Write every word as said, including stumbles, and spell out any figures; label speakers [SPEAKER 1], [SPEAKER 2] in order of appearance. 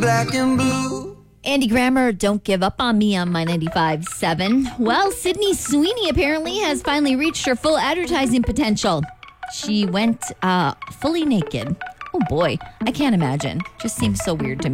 [SPEAKER 1] black and blue.
[SPEAKER 2] Andy Grammer, Don't Give Up on Me on My ninety-five point seven. Well, Sydney Sweeney apparently has finally reached her full advertising potential. She went uh, fully naked. Oh boy, I can't imagine. Just seems so weird to me.